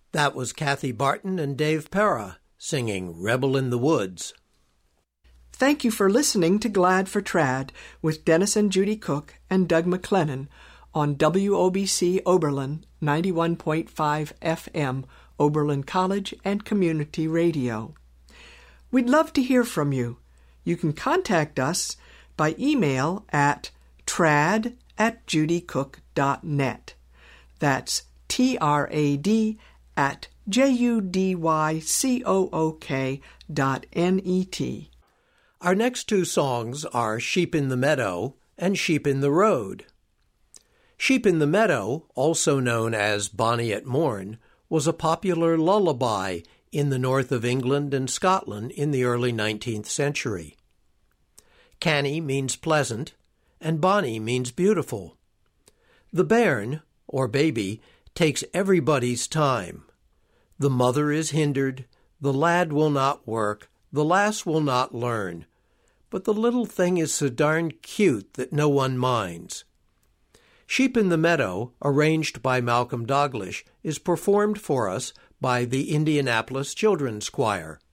That was Kathy Barton and Dave Pera singing Rebel in the Woods. Thank you for listening to Glad for Trad with Dennis and Judy Cook and Doug McLennan on WOBC Oberlin 91.5 FM, Oberlin College and Community Radio. We'd love to hear from you. You can contact us by email at trad@judycook.net. That's trad@judycook.net. Our next two songs are Sheep in the Meadow and Sheep in the Road. Sheep in the Meadow, also known as Bonnie at Morn, was a popular lullaby in the north of England and Scotland in the early 19th century. Canny means pleasant, and Bonnie means beautiful. The bairn, or baby, takes everybody's time. The mother is hindered, the lad will not work, the lass will not learn, but the little thing is so darn cute that no one minds. Sheep in the Meadow, arranged by Malcolm Dalglish, is performed for us by the Indianapolis Children's Choir.